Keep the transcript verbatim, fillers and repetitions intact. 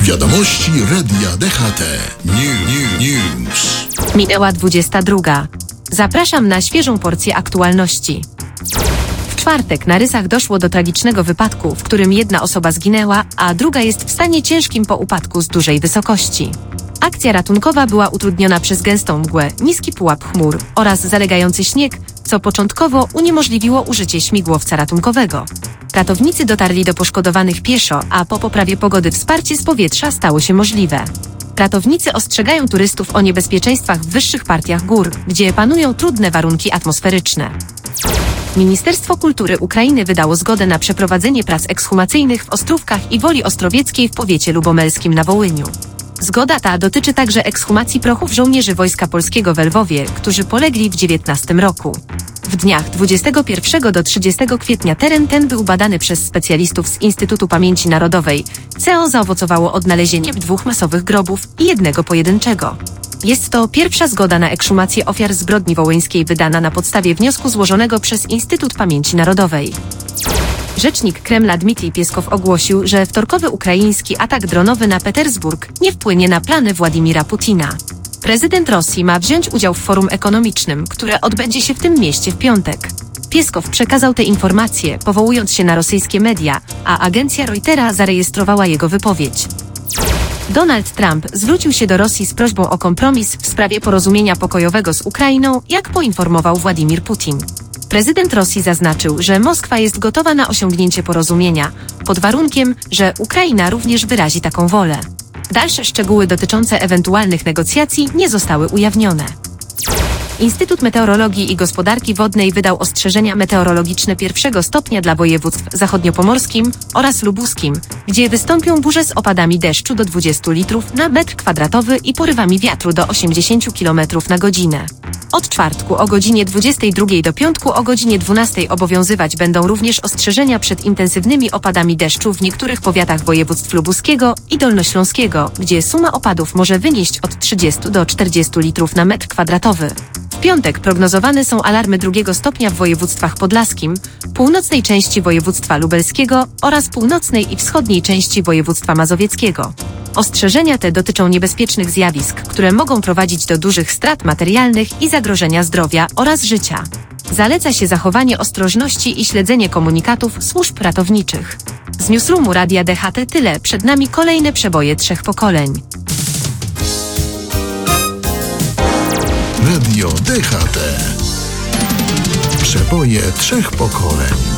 Wiadomości Radia D H T. New, new, News. Minęła dwudziesta druga. Zapraszam na świeżą porcję aktualności. W czwartek na Rysach doszło do tragicznego wypadku, w którym jedna osoba zginęła, a druga jest w stanie ciężkim po upadku z dużej wysokości. Akcja ratunkowa była utrudniona przez gęstą mgłę, niski pułap chmur oraz zalegający śnieg, co początkowo uniemożliwiło użycie śmigłowca ratunkowego. Ratownicy dotarli do poszkodowanych pieszo, a po poprawie pogody wsparcie z powietrza stało się możliwe. Ratownicy ostrzegają turystów o niebezpieczeństwach w wyższych partiach gór, gdzie panują trudne warunki atmosferyczne. Ministerstwo Kultury Ukrainy wydało zgodę na przeprowadzenie prac ekshumacyjnych w Ostrówkach i Woli Ostrowieckiej w powiecie lubomelskim na Wołyniu. Zgoda ta dotyczy także ekshumacji prochów żołnierzy Wojska Polskiego w Lwowie, którzy polegli w dziewiętnastym roku. W dniach dwudziestego pierwszego do trzydziestego kwietnia teren ten był badany przez specjalistów z Instytutu Pamięci Narodowej. C O zaowocowało odnalezieniem dwóch masowych grobów i jednego pojedynczego. Jest to pierwsza zgoda na ekshumację ofiar zbrodni wołyńskiej wydana na podstawie wniosku złożonego przez Instytut Pamięci Narodowej. Rzecznik Kremla Dmitrij Pieskow ogłosił, że wtorkowy ukraiński atak dronowy na Petersburg nie wpłynie na plany Władimira Putina. Prezydent Rosji ma wziąć udział w forum ekonomicznym, które odbędzie się w tym mieście w piątek. Pieskow przekazał te informacje, powołując się na rosyjskie media, a agencja Reutera zarejestrowała jego wypowiedź. Donald Trump zwrócił się do Rosji z prośbą o kompromis w sprawie porozumienia pokojowego z Ukrainą, jak poinformował Władimir Putin. Prezydent Rosji zaznaczył, że Moskwa jest gotowa na osiągnięcie porozumienia, pod warunkiem, że Ukraina również wyrazi taką wolę. Dalsze szczegóły dotyczące ewentualnych negocjacji nie zostały ujawnione. Instytut Meteorologii i Gospodarki Wodnej wydał ostrzeżenia meteorologiczne pierwszego stopnia dla województw zachodniopomorskim oraz lubuskim, gdzie wystąpią burze z opadami deszczu do dwudziestu litrów na metr kwadratowy i porywami wiatru do osiemdziesięciu kilometrów na godzinę. Od czwartku o godzinie dwudziestej drugiej do piątku o godzinie dwunastej obowiązywać będą również ostrzeżenia przed intensywnymi opadami deszczu w niektórych powiatach województw lubuskiego i dolnośląskiego, gdzie suma opadów może wynieść od trzydziestu do czterdziestu litrów na metr kwadratowy. W piątek prognozowane są alarmy drugiego stopnia w województwach podlaskim, północnej części województwa lubelskiego oraz północnej i wschodniej części województwa mazowieckiego. Ostrzeżenia te dotyczą niebezpiecznych zjawisk, które mogą prowadzić do dużych strat materialnych i zagrożenia zdrowia oraz życia. Zaleca się zachowanie ostrożności i śledzenie komunikatów służb ratowniczych. Z Newsroomu Radia D H T tyle, przed nami kolejne przeboje trzech pokoleń. Radio D H T. Przeboje trzech pokoleń.